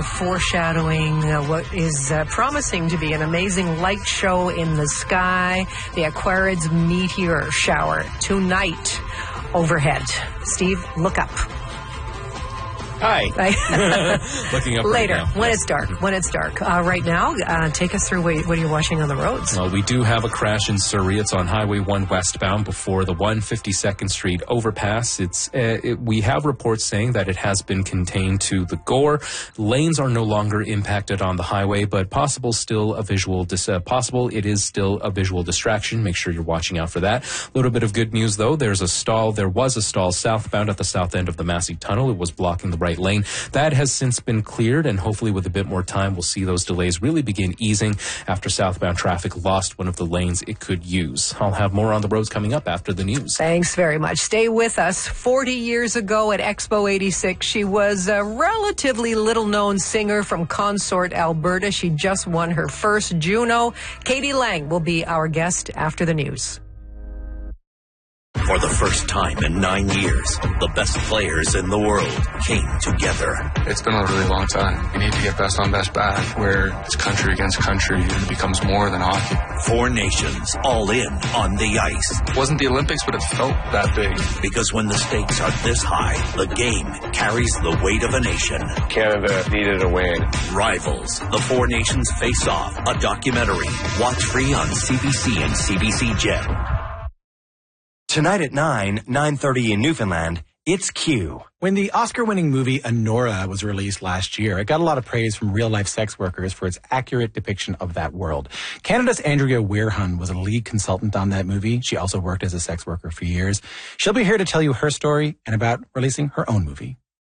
Foreshadowing what is promising to be an amazing light show in the sky, the Aquarids meteor shower tonight overhead. Steve, look up. Hi. Looking up later, right now. when it's dark. When it's dark. Right now, take us through what are you watching on the roads? Well, we do have a crash in Surrey. It's on Highway 1 westbound before the 152nd Street overpass. We have reports saying that it has been contained to the Gore. Lanes are no longer impacted on the highway, but it is still a visual distraction. Make sure you're watching out for that. A little bit of good news, though. There was a stall southbound at the south end of the Massey Tunnel. It was blocking the right lane. That has since been cleared, and hopefully with a bit more time, we'll see those delays really begin easing after southbound traffic lost one of the lanes it could use. I'll have more on the roads coming up after the news. Thanks very much. Stay with us. 40 years ago at Expo 86, she was a relatively little-known singer from Consort, Alberta. She just won her first Juno. Katie Lang will be our guest after the news. For the first time in 9 years, the best players in the world came together. It's been a really long time. We need to get best on best back, where it's country against country and it becomes more than hockey. 4 nations all in on the ice. It wasn't the Olympics, but it felt that big. Because when the stakes are this high, the game carries the weight of a nation. Canada needed a win. Rivals, the 4 nations face off, a documentary. Watch free on CBC and CBC Gem. Tonight at 9:30 in Newfoundland, it's Q. When the Oscar-winning movie Anora was released last year, it got a lot of praise from real-life sex workers for its accurate depiction of that world. Canada's Andrea Weirhun was a lead consultant on that movie. She also worked as a sex worker for years. She'll be here to tell you her story and about releasing her own movie.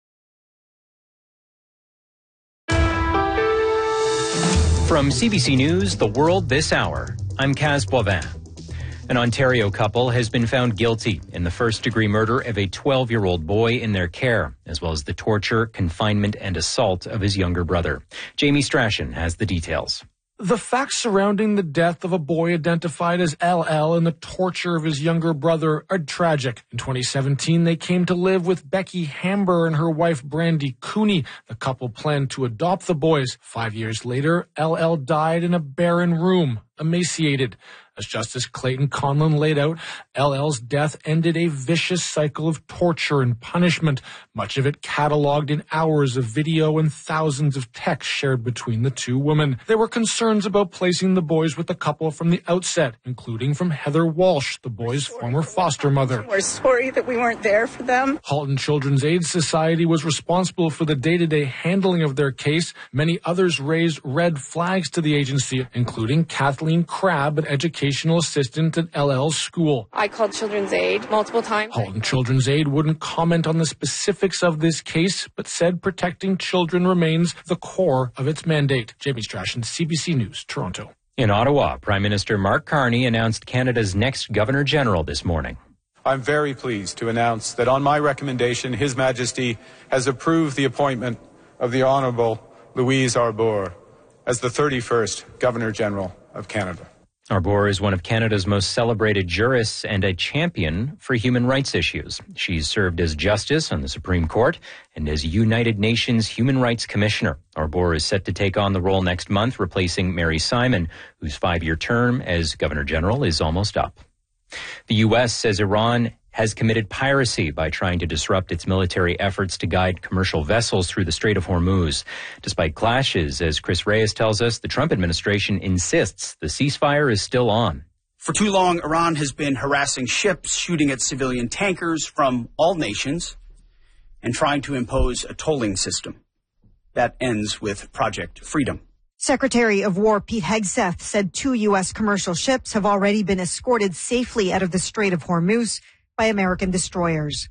From CBC News, The World This Hour, I'm Kaz Boivin. An Ontario couple has been found guilty in the first-degree murder of a 12-year-old boy in their care, as well as the torture, confinement, and assault of his younger brother. Jamie Strachan has the details. The facts surrounding the death of a boy identified as LL and the torture of his younger brother are tragic. In 2017, they came to live with Becky Hamber and her wife Brandy Cooney. The couple planned to adopt the boys. 5 years later, LL died in a barren room, emaciated. As Justice Clayton Conlon laid out, LL's death ended a vicious cycle of torture and punishment, much of it cataloged in hours of video and thousands of texts shared between the two women. There were concerns about placing the boys with the couple from the outset, including from Heather Walsh, the boys' former foster mother. We're sorry that we weren't there for them. Halton Children's Aid Society was responsible for the day-to-day handling of their case. Many others raised red flags to the agency, including Kathleen Crabb, an educational assistant at LL's school. I called Children's Aid multiple times. Halton Children's Aid wouldn't comment on the specifics of this case, but said protecting children remains the core of its mandate. Jamie Strachan, CBC News, Toronto. In Ottawa, Prime Minister Mark Carney announced Canada's next Governor-General this morning. I'm very pleased to announce that on my recommendation, His Majesty has approved the appointment of the Honourable Louise Arbour as the 31st Governor-General of Canada. Arbour is one of Canada's most celebrated jurists and a champion for human rights issues. She's served as Justice on the Supreme Court and as United Nations Human Rights Commissioner. Arbour is set to take on the role next month, replacing Mary Simon, whose 5-year term as Governor-General is almost up. The U.S. says Iran has committed piracy by trying to disrupt its military efforts to guide commercial vessels through the Strait of Hormuz. Despite clashes, as Chris Reyes tells us, the Trump administration insists the ceasefire is still on. For too long, Iran has been harassing ships, shooting at civilian tankers from all nations, and trying to impose a tolling system. That ends with Project Freedom. Secretary of War Pete Hegseth said 2 U.S. commercial ships have already been escorted safely out of the Strait of Hormuz by American destroyers.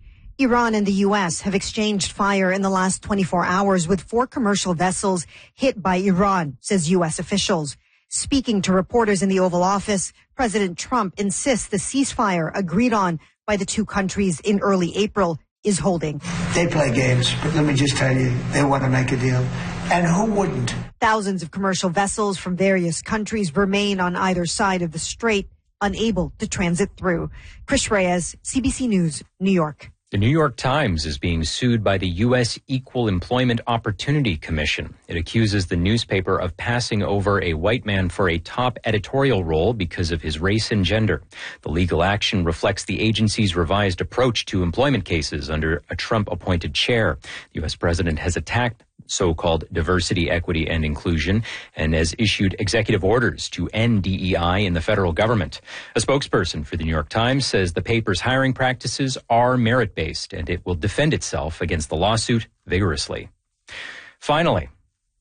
Iran and the U.S. have exchanged fire in the last 24 hours with 4 commercial vessels hit by Iran, says U.S. officials. Speaking to reporters in the Oval Office, President Trump insists the ceasefire agreed on by the two countries in early April is holding. They play games, but let me just tell you, they want to make a deal. And who wouldn't? Thousands of commercial vessels from various countries remain on either side of the strait, unable to transit through. Chris Reyes, CBC News, New York. The New York Times is being sued by the U.S. Equal Employment Opportunity Commission. It accuses the newspaper of passing over a white man for a top editorial role because of his race and gender. The legal action reflects the agency's revised approach to employment cases under a Trump-appointed chair. The U.S. president has attacked so-called diversity, equity, and inclusion, and has issued executive orders to end DEI in the federal government. A spokesperson for the New York Times says the paper's hiring practices are merit-based, and it will defend itself against the lawsuit vigorously. Finally,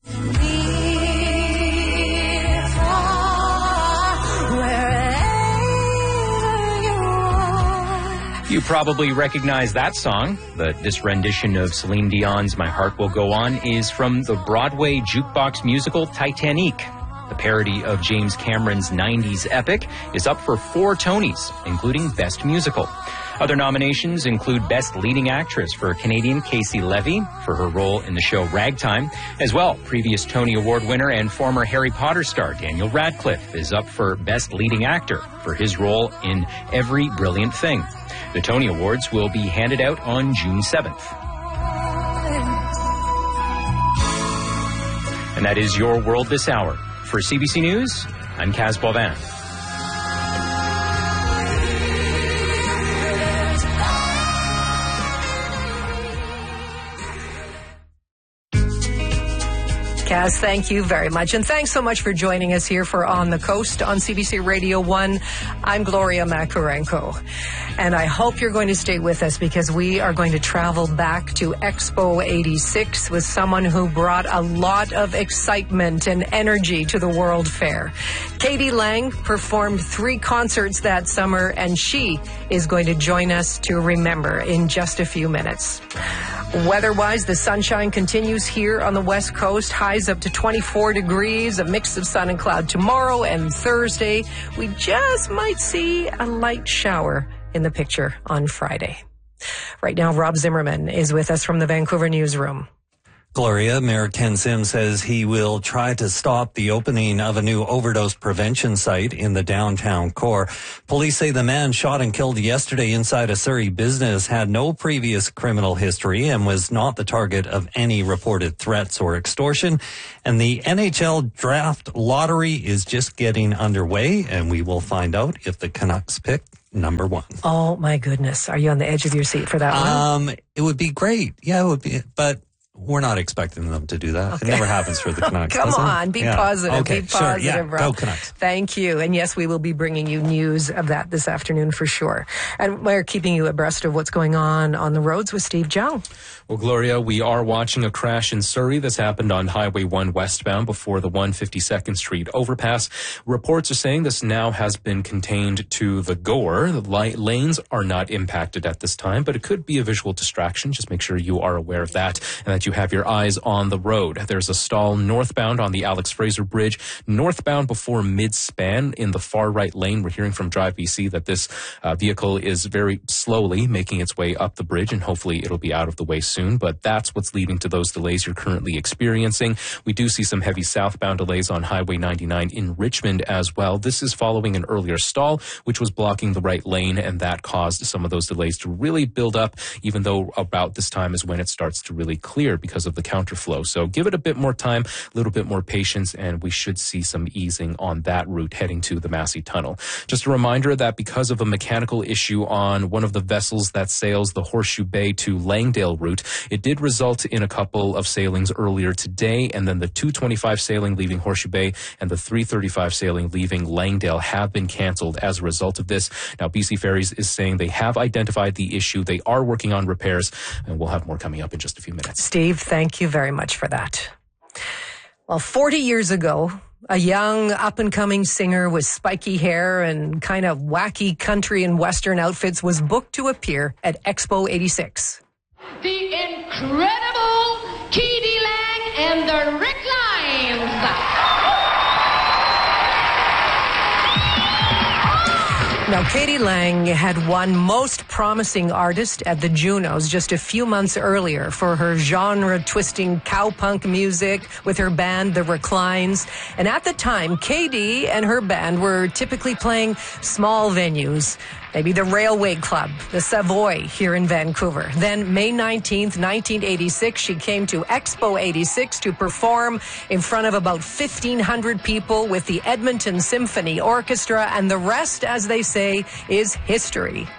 you probably recognize that song, but this rendition of Celine Dion's My Heart Will Go On is from the Broadway jukebox musical Titanic. The parody of James Cameron's 90s epic is up for 4 Tonys, including Best Musical. Other nominations include Best Leading Actress for Canadian Casey Levy for her role in the show Ragtime. As well, previous Tony Award winner and former Harry Potter star Daniel Radcliffe is up for Best Leading Actor for his role in Every Brilliant Thing. The Tony Awards will be handed out on June 7th. And that is your world this hour. For CBC News, I'm Kaz Boivin. Kaz, thank you very much. And thanks so much for joining us here for On the Coast on CBC Radio 1. I'm Gloria Makarenko. And I hope you're going to stay with us because we are going to travel back to Expo 86 with someone who brought a lot of excitement and energy to the World Fair. Katie Lang performed 3 concerts that summer, and she is going to join us to remember in just a few minutes. Weather-wise, the sunshine continues here on the West Coast. Highs up to 24 degrees, a mix of sun and cloud tomorrow and Thursday. We just might see a light shower in the picture on Friday. Right now, Rob Zimmerman is with us from the Vancouver newsroom. Gloria, Mayor Ken Sims says he will try to stop the opening of a new overdose prevention site in the downtown core. Police say the man shot and killed yesterday inside a Surrey business had no previous criminal history and was not the target of any reported threats or extortion. And the NHL draft lottery is just getting underway, and we will find out if the Canucks pick number 1. Oh, my goodness. Are you on the edge of your seat for that one? It would be great. Yeah, it would be. But we're not expecting them to do that. Okay. It never happens for the Canucks. Come on, be positive. Okay, be positive, sure. Yeah, Rob. go Canucks. Thank you. And yes, we will be bringing you news of that this afternoon for sure. And we're keeping you abreast of what's going on the roads with Steve Jung. Well, Gloria, we are watching a crash in Surrey. This happened on Highway 1 westbound before the 152nd Street overpass. Reports are saying this now has been contained to the Gore. The lanes are not impacted at this time, but it could be a visual distraction. Just make sure you are aware of that and that you have your eyes on the road. There's a stall northbound on the Alex Fraser Bridge, northbound before mid-span in the far right lane. We're hearing from Drive BC that this vehicle is very slowly making its way up the bridge, and hopefully it'll be out of the way soon. But that's what's leading to those delays you're currently experiencing. We do see some heavy southbound delays on Highway 99 in Richmond as well. This is following an earlier stall, which was blocking the right lane, and that caused some of those delays to really build up, even though about this time is when it starts to really clear because of the counterflow. So give it a bit more time, a little bit more patience, and we should see some easing on that route heading to the Massey Tunnel. Just a reminder that because of a mechanical issue on one of the vessels that sails the Horseshoe Bay to Langdale route, it did result in a couple of sailings earlier today, and then the 225 sailing leaving Horseshoe Bay and the 335 sailing leaving Langdale have been canceled as a result of this. Now, BC Ferries is saying they have identified the issue. They are working on repairs, and we'll have more coming up in just a few minutes. Steve, thank you very much for that. Well, 40 years ago, a young up-and-coming singer with spiky hair and kind of wacky country and western outfits was booked to appear at Expo 86. The incredible Katie Lang and the Rick Limes. Now, Katie Lang had won Most Promising Artist at the Junos just a few months earlier for her genre-twisting cowpunk music with her band, The Reclines. And at the time, Katie and her band were typically playing small venues. Maybe the Railway Club, the Savoy here in Vancouver. Then May 19th, 1986, she came to Expo 86 to perform in front of about 1,500 people with the Edmonton Symphony Orchestra, and the rest, as they say, is history.